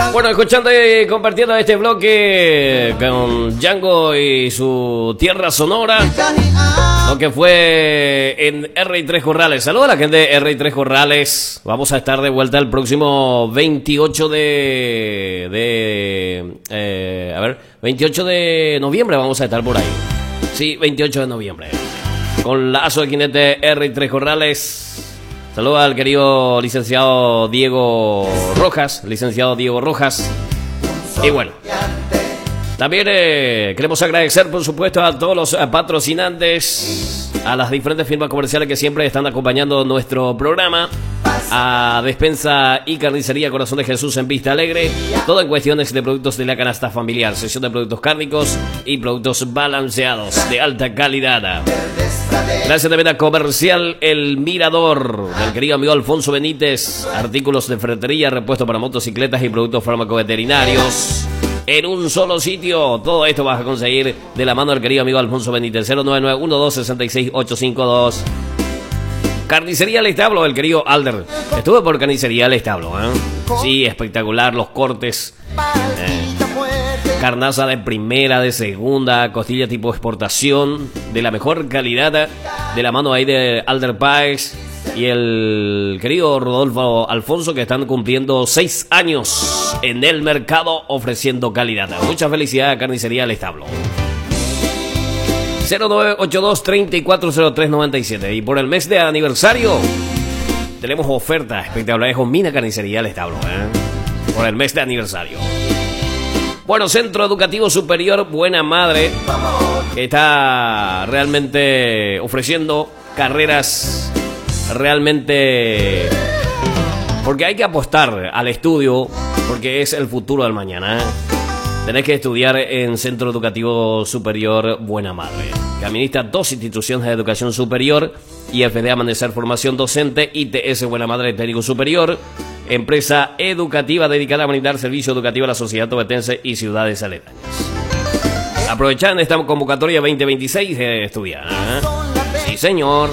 Bueno, escuchando y compartiendo este bloque con Django y su tierra sonora, lo que fue en R3 Corrales. Saludos a la gente de R3 Corrales. Vamos a estar de vuelta el próximo 28 28 de noviembre vamos a estar por ahí. Sí, 28 de noviembre. Con Lazo de Jinete R3 Corrales. Saludos al querido licenciado Diego Rojas. Y bueno, también queremos agradecer, por supuesto, a todos los patrocinantes, a las diferentes firmas comerciales que siempre están acompañando nuestro programa, a Despensa y Carnicería Corazón de Jesús en Vista Alegre, todo en cuestiones de productos de la canasta familiar, sección de productos cárnicos y productos balanceados de alta calidad. Gracias también a Comercial El Mirador, del querido amigo Alfonso Benítez, artículos de ferretería, repuesto para motocicletas y productos farmacoveterinarios. En un solo sitio, todo esto vas a conseguir de la mano del querido amigo Alfonso Benítez. 099-1266-852. Carnicería El Establo, el querido Alder. Estuve por Carnicería El Establo, ¿eh? Sí, espectacular, los cortes. Carnaza de primera, de segunda, costilla tipo exportación, de la mejor calidad, de la mano ahí de Alder Páez y el querido Rodolfo Alfonso, que están cumpliendo 6 años en el mercado ofreciendo calidad. Mucha felicidad a Carnicería El Establo. 0982-340397. Y por el mes de aniversario tenemos ofertas espectaculares con Mina Carnicería El Establo, por el mes de aniversario. Bueno, Centro Educativo Superior Buena Madre está realmente ofreciendo carreras realmente, porque hay que apostar al estudio, porque es el futuro del mañana. Tenés que estudiar en Centro Educativo Superior Buena Madre, que administra 2 instituciones de educación superior: IFD Amanecer Formación Docente, ITS Buena Madre Técnico Superior, empresa educativa dedicada a brindar servicio educativo a la sociedad tobetense y ciudades aledañas. Aprovechando esta convocatoria 2026 de estudiar. Sí, señor.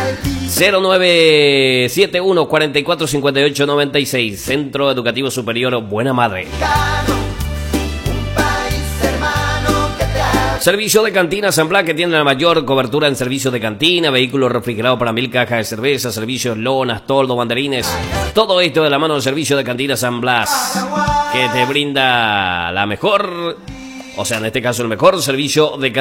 0971 445896, Centro Educativo Superior Buena Madre. Servicio de cantina San Blas, que tiene la mayor cobertura en servicio de cantina, vehículo refrigerado para 1000 cajas de cerveza, servicios lonas, toldo, banderines. Todo esto de la mano del servicio de cantina San Blas, que te brinda la mejor, o sea, en este caso el mejor servicio de cantina.